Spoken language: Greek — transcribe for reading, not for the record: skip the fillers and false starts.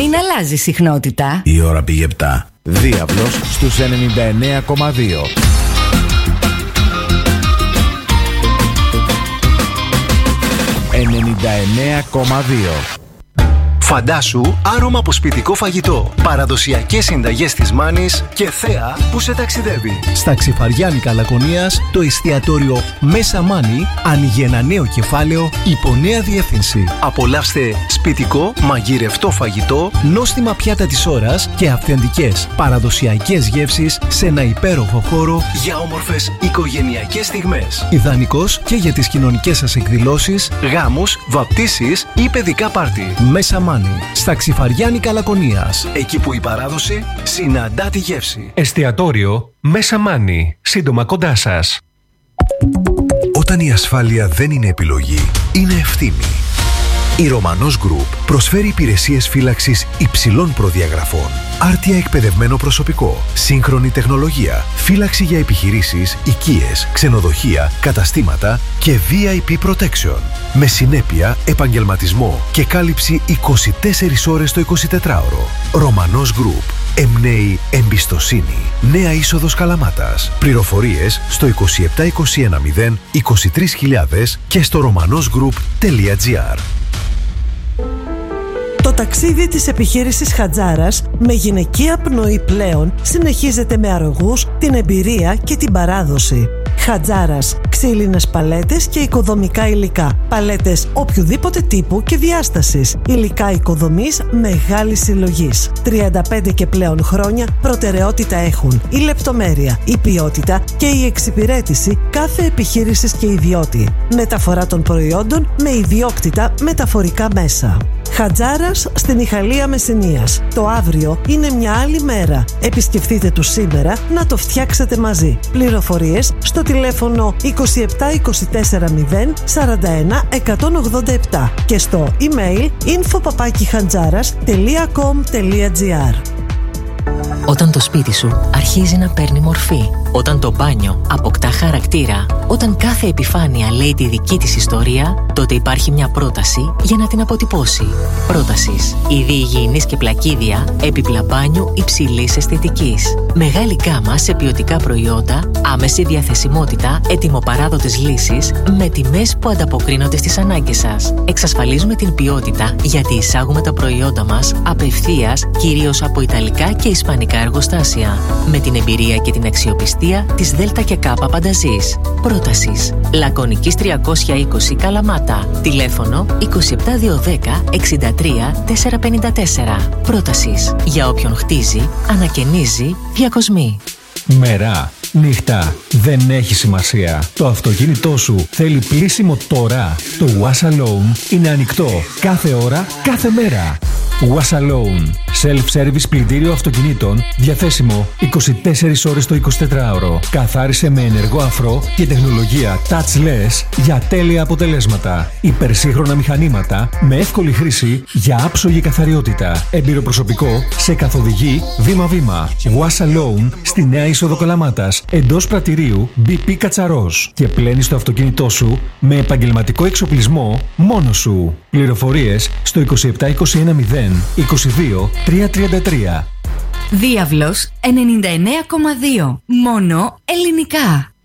Μην αλλάζει συχνότητα. Η ώρα πήγε 7. Διάβλος στους 99,2. Φαντάσου άρωμα από σπιτικό φαγητό, παραδοσιακές συνταγές της Μάνης και θέα που σε ταξιδεύει. Στα Ξυφαριάνικα Λακωνίας το εστιατόριο Μέσα Μάνη ανοίγει ένα νέο κεφάλαιο υπό νέα διεύθυνση. Απολαύστε σπιτικό, μαγειρευτό φαγητό, νόστιμα πιάτα της ώρας και αυθεντικές παραδοσιακές γεύσεις σε ένα υπέροχο χώρο για όμορφες οικογενειακές στιγμές. Ιδανικός και για τις κοινωνικές σας εκδηλώσεις, γάμους, βαπτίσεις ή παιδικά πάρτι. Μέσα Μάνη. Στα Ξυφαριάνικα Λακωνίας. Εκεί που η παράδοση συναντά τη γεύση. Εστιατόριο Μέσα Μάνη. Σύντομα κοντά σας. Όταν η ασφάλεια δεν είναι επιλογή, είναι ευθύνη. Η Ρωμανός Group προσφέρει υπηρεσίες φύλαξης υψηλών προδιαγραφών, άρτια εκπαιδευμένο προσωπικό, σύγχρονη τεχνολογία, φύλαξη για επιχειρήσεις, οικίες, ξενοδοχεία, καταστήματα και VIP Protection. Με συνέπεια, επαγγελματισμό και κάλυψη 24 ώρες το 24ωρο. Ρωμανός Group. Εμπνέει εμπιστοσύνη. Νέα είσοδος Καλαμάτας. Πληροφορίες στο 2721 0 23.000 και στο romanosgroup.gr. Το ταξίδι της επιχείρησης Χατζάρας με γυναικεία πνοή πλέον συνεχίζεται με αρρωγούς, την εμπειρία και την παράδοση. Χατζάρας, ξύλινες παλέτες και οικοδομικά υλικά. Παλέτες οποιοδήποτε τύπου και διάστασης. Υλικά οικοδομής μεγάλης συλλογής. 35 και πλέον χρόνια προτεραιότητα έχουν η λεπτομέρεια, η ποιότητα και η εξυπηρέτηση κάθε επιχείρησης και ιδιώτη. Μεταφορά των προϊόντων με ιδιόκτητα μεταφορικά μέσα. Χατζάρας στην Ιχαλία Μεσσηνίας. Το αύριο είναι μια άλλη μέρα. Επισκεφτείτε τους σήμερα να το φτιάξετε μαζί. Πληροφορίες στο τηλέφωνο 27 24 0 41 187 και στο email info@hatzaras.com.gr. Όταν το σπίτι σου αρχίζει να παίρνει μορφή, όταν το μπάνιο αποκτά χαρακτήρα, όταν κάθε επιφάνεια λέει τη δική της ιστορία, τότε υπάρχει μια πρόταση για να την αποτυπώσει. Πρότασης. Είδη υγιεινής και πλακίδια, έπιπλα μπάνιου υψηλής αισθητικής. Μεγάλη γκάμα σε ποιοτικά προϊόντα, άμεση διαθεσιμότητα, ετοιμοπαράδοτες λύσεις, με τιμές που ανταποκρίνονται στις ανάγκες σας. Εξασφαλίζουμε την ποιότητα γιατί εισάγουμε τα προϊόντα μας απευθείας, κυρίως από ιταλικά και ισπανικά εργοστάσια. Με την εμπειρία και την αξιοπιστία της Δέλτα και Κάπα Πανταζής. Πρότασης. Λακωνικής 320 Καλαμάτα. Τηλέφωνο 27210 63 454. Πρότασης. Για όποιον χτίζει, ανακαινίζει, διακοσμεί. Μέρα, νύχτα, δεν έχει σημασία. Το αυτοκίνητό σου θέλει πλύσιμο τώρα. Το Wash Alone είναι ανοιχτό κάθε ώρα, κάθε μέρα. Wash Alone. Self-service πλυντήριο αυτοκινήτων, διαθέσιμο 24 ώρες το 24ωρο. Καθάρισε με ενεργό αφρό και τεχνολογία touchless για τέλεια αποτελέσματα. Υπερσύγχρονα μηχανήματα με εύκολη χρήση για άψογη καθαριότητα. Εμπειροπροσωπικό σε καθοδηγεί βήμα-βήμα. Wash Alone στη Νέα Είσοδο Καλαμάτας, εντός πρατηρίου BP Κατσαρός. Και πλένεις το αυτοκίνητό σου με επαγγελματικό εξοπλισμό μόνος σου. Πληροφορίες στο 27 21 0 22 333. Διάβλος 99,2. Μόνο ελληνικά.